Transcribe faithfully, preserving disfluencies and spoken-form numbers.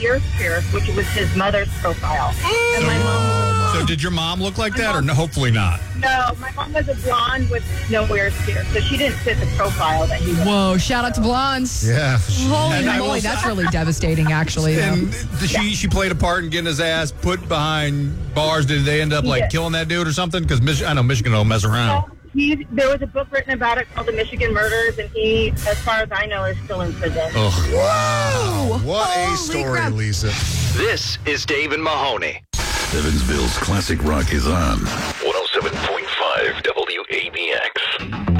ears pierced, which was his mother's profile. And my mom So did your mom look like that, or no, hopefully not? No, my mom was a blonde with no ears pierced, so she didn't fit the profile that he was. Whoa, shout out to blondes. Yeah. Holy And I moly, will- that's really devastating, actually. though. And the, she she played a part in getting his ass put behind bars. Did they end up like Yeah. killing that dude or something? Because Mich- I know Michigan don't mess around. So he, there was a book written about it called The Michigan Murders, and he, as far as I know, is still in prison. Ugh. Wow. What a Holy story, crap. Lisa. This is Dave and Mahoney. Evansville's classic rock is on.